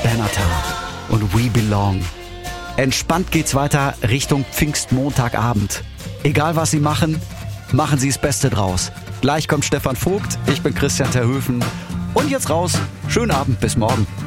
Benatar und We Belong. Entspannt geht's weiter Richtung Pfingstmontagabend. Egal was Sie machen, machen Sie das Beste draus. Gleich kommt Stefan Vogt, ich bin Christian Terhöfen. Und jetzt raus. Schönen Abend, bis morgen.